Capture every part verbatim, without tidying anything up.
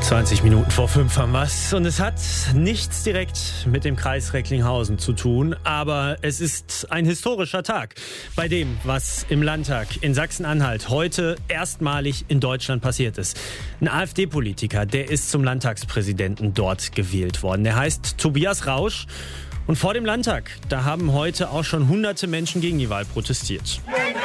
zwanzig Minuten vor fünf haben wir's. Und es hat nichts direkt mit dem Kreis Recklinghausen zu tun, aber es ist ein historischer Tag bei dem, was im Landtag in Sachsen-Anhalt heute erstmalig in Deutschland passiert ist. Ein AfD-Politiker, der ist zum Landtagspräsidenten dort gewählt worden. Der heißt Tobias Rausch. Und vor dem Landtag, da haben heute auch schon hunderte Menschen gegen die Wahl protestiert.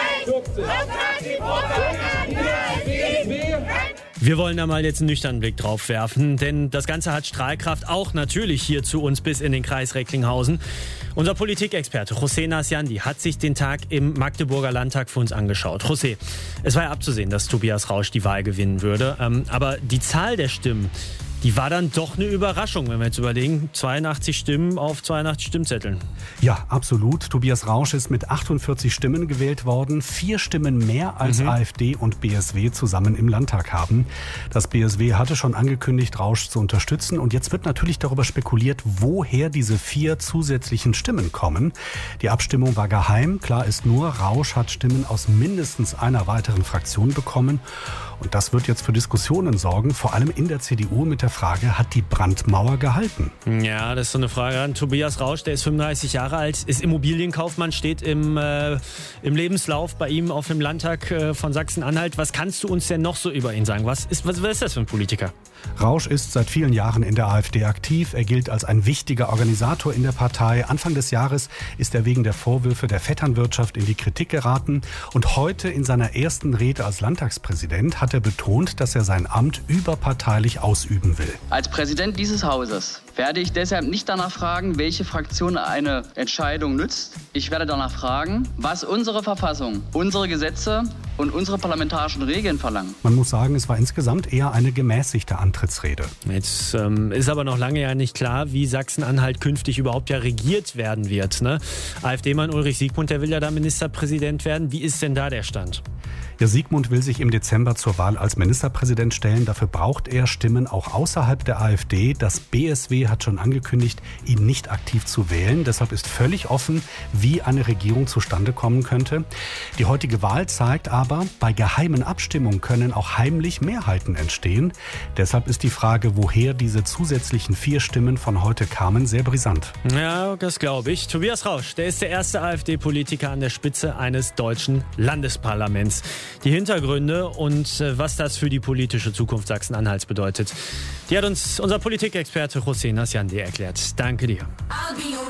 Wir wollen da mal jetzt einen nüchternen Blick drauf werfen, denn das Ganze hat Strahlkraft auch natürlich hier zu uns bis in den Kreis Recklinghausen. Unser Politikexperte José Nasciandi hat sich den Tag im Magdeburger Landtag für uns angeschaut. José, es war ja abzusehen, dass Tobias Rausch die Wahl gewinnen würde, aber die Zahl der Stimmen, die war dann doch eine Überraschung, wenn wir jetzt überlegen, zweiundachtzig Stimmen auf zweiundachtzig Stimmzetteln. Ja, absolut. Tobias Rausch ist mit achtundvierzig Stimmen gewählt worden. Vier Stimmen mehr als mhm. AfD und B S W zusammen im Landtag haben. Das B S W hatte schon angekündigt, Rausch zu unterstützen. Und jetzt wird natürlich darüber spekuliert, woher diese vier zusätzlichen Stimmen kommen. Die Abstimmung war geheim. Klar ist nur, Rausch hat Stimmen aus mindestens einer weiteren Fraktion bekommen. Und das wird jetzt für Diskussionen sorgen, vor allem in der C D U mit der Frage, hat die Brandmauer gehalten? Ja, das ist so eine Frage an Tobias Rausch, der ist fünfunddreißig Jahre alt, ist Immobilienkaufmann, steht im, äh, im Lebenslauf bei ihm auf dem Landtag äh, von Sachsen-Anhalt. Was kannst du uns denn noch so über ihn sagen? Was ist, was, was ist das für ein Politiker? Rausch ist seit vielen Jahren in der AfD aktiv. Er gilt als ein wichtiger Organisator in der Partei. Anfang des Jahres ist er wegen der Vorwürfe der Vetternwirtschaft in die Kritik geraten. Und heute in seiner ersten Rede als Landtagspräsident hat er betont, dass er sein Amt überparteilich ausüben will. Als Präsident dieses Hauses werde ich deshalb nicht danach fragen, welche Fraktion eine Entscheidung nützt. Ich werde danach fragen, was unsere Verfassung, unsere Gesetze und unsere parlamentarischen Regeln verlangen. Man muss sagen, es war insgesamt eher eine gemäßigte Antrittsrede. Jetzt ähm, ist aber noch lange ja nicht klar, wie Sachsen-Anhalt künftig überhaupt ja regiert werden wird. Ne? AfD-Mann Ulrich Siegmund, der will ja da Ministerpräsident werden. Wie ist denn da der Stand? Ja, Siegmund will sich im Dezember zur Wahl als Ministerpräsident stellen. Dafür braucht er Stimmen auch außerhalb der AfD. Das B S W hat schon angekündigt, ihn nicht aktiv zu wählen. Deshalb ist völlig offen, wie eine Regierung zustande kommen könnte. Die heutige Wahl zeigt aber, bei geheimen Abstimmungen können auch heimlich Mehrheiten entstehen. Deshalb ist die Frage, woher diese zusätzlichen vier Stimmen von heute kamen, sehr brisant. Ja, das glaube ich. Tobias Rausch, der ist der erste AfD-Politiker an der Spitze eines deutschen Landesparlaments. Die Hintergründe und äh, was das für die politische Zukunft Sachsen-Anhalts bedeutet, die hat uns unser Politikexperte José Nasciandi erklärt. Danke dir.